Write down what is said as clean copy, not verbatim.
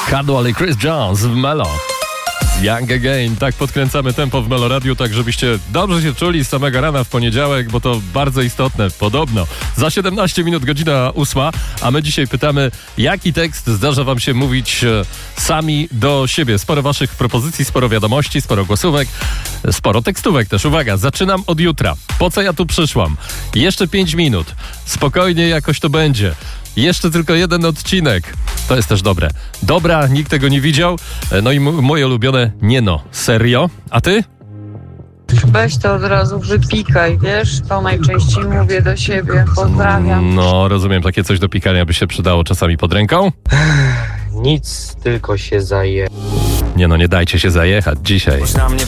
Cadwell i Chris Jones w Melo. Young Again. Tak podkręcamy tempo w Melo Radiu, tak żebyście dobrze się czuli z samego rana w poniedziałek, bo to bardzo istotne, podobno. Za 17 minut, godzina 8, a my dzisiaj pytamy, jaki tekst zdarza wam się mówić sami do siebie. Sporo waszych propozycji, sporo wiadomości, sporo głosówek, sporo tekstówek też. Uwaga, zaczynam od jutra. Po co ja tu przyszłam? Jeszcze 5 minut. Spokojnie, jakoś to będzie. Jeszcze tylko jeden odcinek. To jest też dobre. Dobra, nikt tego nie widział. No i moje ulubione, nie no, serio. A ty? Weź to od razu wypikaj, wiesz? To najczęściej mówię do siebie. Pozdrawiam. No, rozumiem, takie coś do pikania by się przydało czasami pod ręką. Nic, tylko się zaje. Nie no, nie dajcie się zajechać dzisiaj.